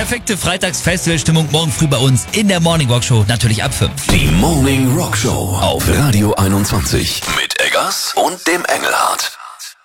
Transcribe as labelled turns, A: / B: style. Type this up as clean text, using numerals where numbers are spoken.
A: perfekte Freitags-Festivalstimmung morgen früh bei uns in der Morning Rock Show, natürlich ab 5.
B: Die Morning Rock Show auf Radio 21 mit Eggers und dem Engelhardt.